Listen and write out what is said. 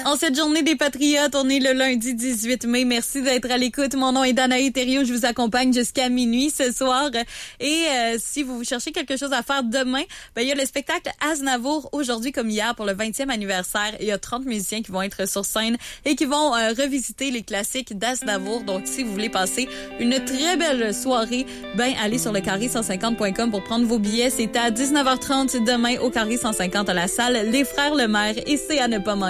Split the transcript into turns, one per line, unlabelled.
En cette journée des Patriotes, on est le lundi 18 mai. Merci d'être à l'écoute. Mon nom est Danae Thériault. Je vous accompagne jusqu'à minuit ce soir. Et si vous cherchez quelque chose à faire demain, il y a le spectacle Aznavour aujourd'hui comme hier pour le 20e anniversaire. Il y a 30 musiciens qui vont être sur scène et qui vont revisiter les classiques d'Aznavour. Donc, si vous voulez passer une très belle soirée, allez sur le carré150.com pour prendre vos billets. C'est à 19h30 demain au Carré 150 à la salle Les Frères Lemaire et c'est à ne pas manquer.